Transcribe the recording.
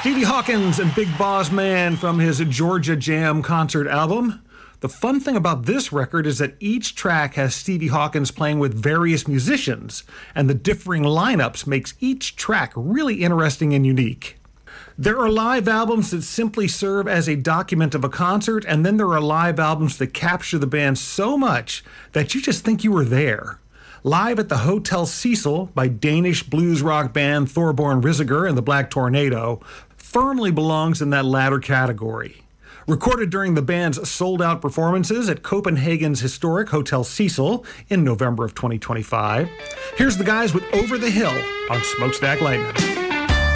Stevie Hawkins and Big Boss Man from his Georgia Jam concert album. The fun thing about this record is that each track has Stevie Hawkins playing with various musicians, and the differing lineups makes each track really interesting and unique. There are live albums that simply serve as a document of a concert, and then there are live albums that capture the band so much that you just think you were there. Live at the Hotel Cecil by Danish blues rock band Thorborn Risager and the Black Tornado firmly belongs in that latter category. Recorded during the band's sold-out performances at Copenhagen's historic Hotel Cecil in November of 2025, here's the guys with Over the Hill on Smokestack Lightning.